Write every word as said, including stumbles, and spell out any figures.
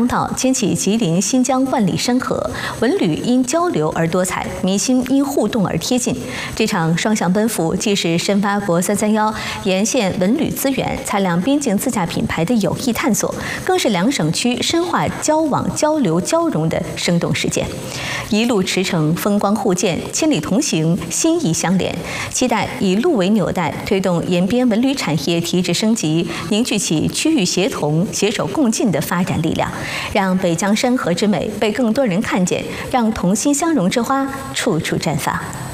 通道牵起吉林新疆万里山河，文旅因交流而多彩，民心因互动而贴近。这场双向奔赴，既是深挖国三三幺沿线文旅资源、擦亮边境自驾品牌的有益探索，更是两省区深化交往、交流、交融的生动实践。一路驰骋，风光互鉴，千里同行，心意相连。期待以路为纽带，推动沿边文旅产业提质升级，凝聚起区域协同、携手共进的发展力量，让北疆山河之美被更多人看见，让同心相融之花处处绽放。